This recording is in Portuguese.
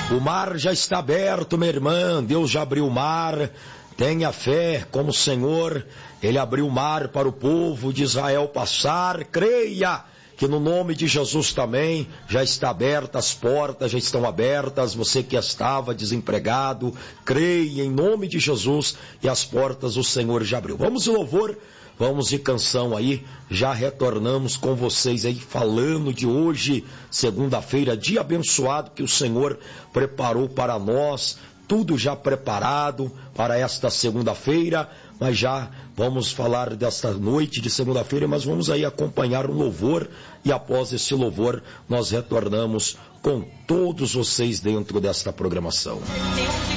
O mar já está aberto, minha irmã, Deus já abriu o mar. Tenha fé, como o Senhor, Ele abriu o mar para o povo de Israel passar. Creia que no nome de Jesus também já está aberta, as portas já estão abertas. Você que estava desempregado, creia em nome de Jesus e as portas o Senhor já abriu. Vamos de louvor, vamos de canção aí. Já retornamos com vocês aí falando de hoje, segunda-feira, dia abençoado que o Senhor preparou para nós. Tudo já preparado para esta segunda-feira, mas já vamos falar desta noite de segunda-feira, mas vamos aí acompanhar um louvor e após esse louvor nós retornamos com todos vocês dentro desta programação.